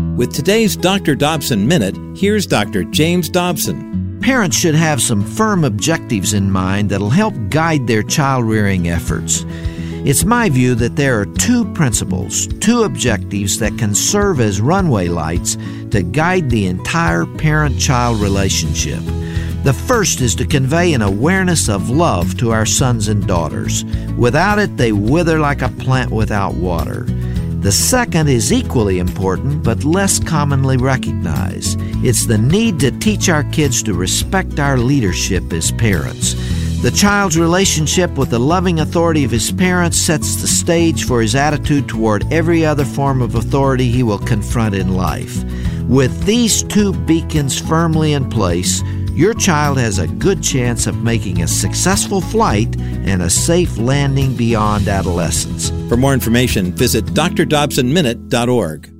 With today's Dr. Dobson Minute, here's Dr. James Dobson. Parents should have some firm objectives in mind that'll help guide their child-rearing efforts. It's my view that there are two principles, two objectives that can serve as runway lights to guide the entire parent-child relationship. The first is to convey an awareness of love to our sons and daughters. Without it, they wither like a plant without water. The second is equally important, but less commonly recognized. It's the need to teach our kids to respect our leadership as parents. The child's relationship with the loving authority of his parents sets the stage for his attitude toward every other form of authority he will confront in life. With these two beacons firmly in place, your child has a good chance of making a successful flight and a safe landing beyond adolescence. For more information, visit drdobsonminute.org.